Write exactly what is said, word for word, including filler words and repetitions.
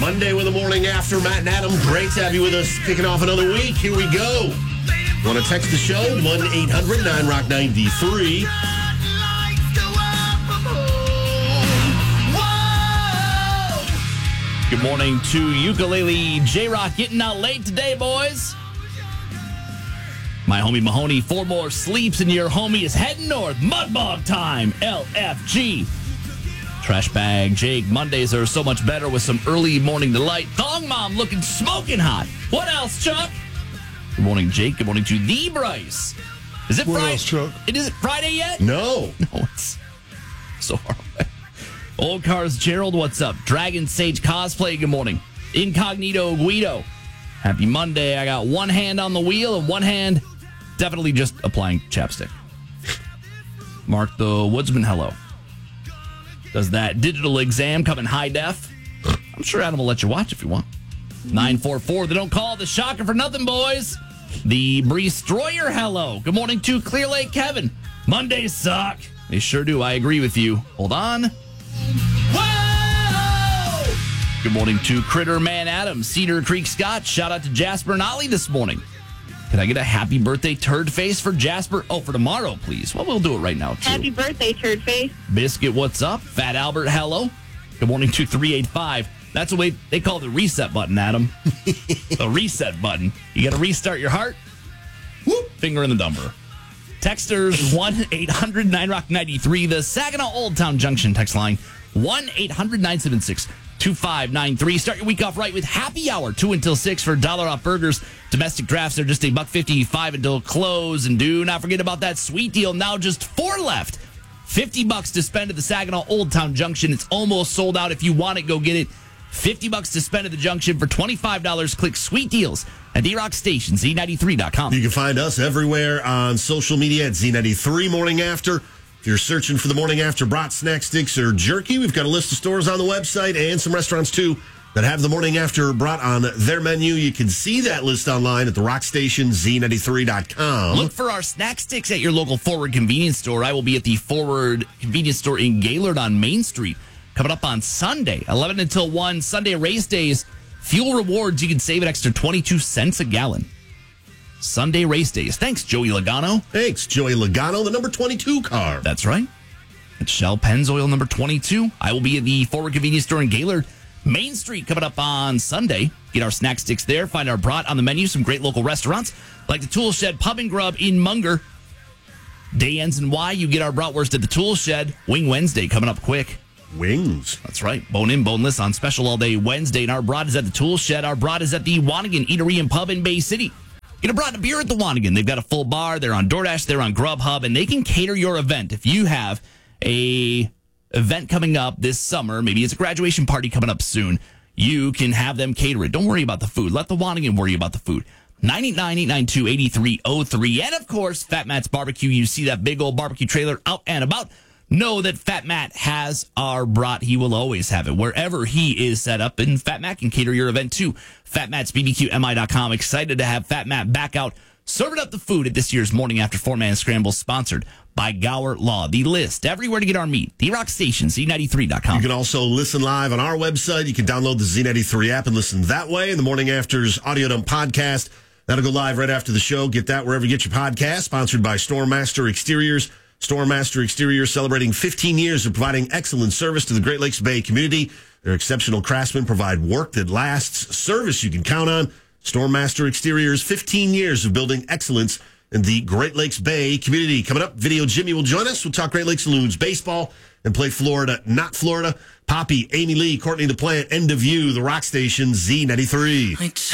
Monday with the morning after. Matt and Adam, great to have you with us. Kicking off another week. Here we go. Want to text the show? one eight hundred nine rock ninety-three. Good morning to Ukulele J-Rock, getting out late today, boys. My homie Mahoney, four more sleeps and your homie is heading north. Mudbog time, L F G. Trash bag Jake, Mondays are so much better with some early morning delight. Thong Mom looking smoking hot. What else, Chuck? Good morning, Jake. Good morning to the Bryce. Is it What Friday? else, Chuck? It is it Friday yet? No. No, it's so far away. Old Cars Gerald, what's up? Dragon Sage Cosplay, good morning. Incognito Guido, happy Monday. I got one hand on the wheel and one hand definitely just applying chapstick. Mark the Woodsman, hello. Does that digital exam come in high def? I'm sure Adam will let you watch if you want. nine four four, they don't call the shocker for nothing, boys. The Breestroyer, hello. Good morning to Clear Lake Kevin. Mondays suck. They sure do. I agree with you. Hold on. Whoa! Good morning to Critter Man Adam, Cedar Creek Scott. Shout out to Jasper and Ollie this morning. Can I get a happy birthday turd face for Jasper? Oh, for tomorrow, please. Well, we'll do it right now, too. Happy birthday, turd face. Biscuit, what's up? Fat Albert, hello. Good morning to three eight five. That's the way they call the reset button, Adam. The reset button. You got to restart your heart. Whoop, finger in the dumper. Texters, one eight hundred nine rock ninety-three. The Saginaw Old Town Junction text line, one eight hundred nine seven six two five nine three. Start your week off right with happy hour, two until six for dollar off burgers. Domestic drafts are just a buck fifty-five until close. And do not forget about that sweet deal. Now just four left. fifty bucks to spend at the Saginaw Old Town Junction. It's almost sold out. If you want it, go get it. fifty bucks to spend at the Junction for twenty-five dollars. Click Sweet Deals at D-Rock Station, Z ninety-three dot com. You can find us everywhere on social media at Z ninety-three Morning After. If you're searching for the Morning After brat, snack sticks, or jerky, we've got a list of stores on the website and some restaurants, too, that have the Morning After brat on their menu. You can see that list online at the Rock Station, Z ninety-three dot com. Look for our snack sticks at your local Forward convenience store. I will be at the Forward convenience store in Gaylord on Main Street coming up on Sunday, eleven until one. Sunday race days, fuel rewards. You can save an extra twenty-two cents a gallon. Sunday race days. Thanks, Joey Logano. Thanks, Joey Logano, the number twenty-two car. That's right. It's Shell Pennzoil number twenty-two. I will be at the Forward convenience store in Gaylord, Main Street, coming up on Sunday. Get our snack sticks there. Find our brat on the menu. Some great local restaurants like the Tool Shed Pub and Grub in Munger. Day ends in Y. You get our bratwurst at the Tool Shed. Wing Wednesday coming up quick. Wings. That's right. Bone in, boneless on special all day Wednesday. And our brat is at the Tool Shed. Our brat is at the Wanigan Eatery and Pub in Bay City. Get a brat and a beer at the Wanigan. They've got a full bar. They're on DoorDash. They're on Grubhub. And they can cater your event. If you have a event coming up this summer, maybe it's a graduation party coming up soon, you can have them cater it. Don't worry about the food. Let the Wanigan worry about the food. nine eight nine, eight nine two, eight three zero three. And, of course, Fat Matt's Barbecue. You see that big old barbecue trailer out and about. Know that Fat Matt has our brat. He will always have it wherever he is set up. And Fat Matt can cater your event, too. Fat Matt's B B Q M I dot com. Excited to have Fat Matt back out serving up the food at this year's Morning After four-man scramble, sponsored by Gower Law. The list, everywhere to get our meat. The Rock Station, Z ninety-three dot com. You can also listen live on our website. You can download the Z ninety-three app and listen that way. And the Morning After's Audio Dump podcast, that'll go live right after the show. Get that wherever you get your podcast. Sponsored by Stormmaster Exteriors. Stormmaster Exteriors celebrating fifteen years of providing excellent service to the Great Lakes Bay community. Their exceptional craftsmen provide work that lasts, service you can count on. Stormmaster Exteriors, fifteen years of building excellence in the Great Lakes Bay community. Coming up, Video Jimmy will join us. We'll talk Great Lakes Loons baseball and play Florida, not Florida. Poppy, Amy Lee, Courtney DePlant, End of You, the Rock Station, Z ninety-three.